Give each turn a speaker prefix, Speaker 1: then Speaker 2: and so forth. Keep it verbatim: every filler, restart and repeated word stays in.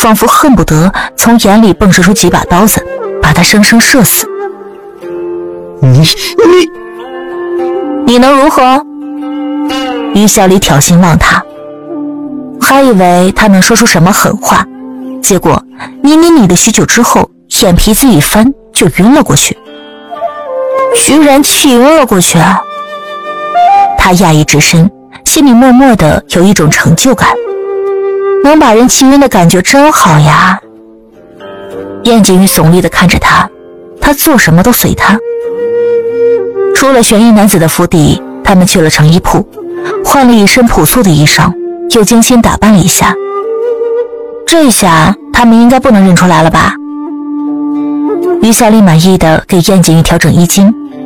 Speaker 1: 仿佛恨不得从眼里迸射出几把刀子，把他生生射死。
Speaker 2: 你你
Speaker 1: 你能如何？于小李挑衅望他，还以为他能说出什么狠话，结果你你你的许久之后，眼皮子一翻就晕了过去，居然气晕了过去啊！他讶异至深，心里默默的有一种成就感，能把人气晕的感觉真好呀。燕景玉耸立的看着他，他做什么都随他。出了悬疑男子的府邸，他们去了成衣铺，换了一身朴素的衣裳，又精心打扮了一下。这下他们应该不能认出来了吧？于小丽满意的给燕景玉调整衣襟，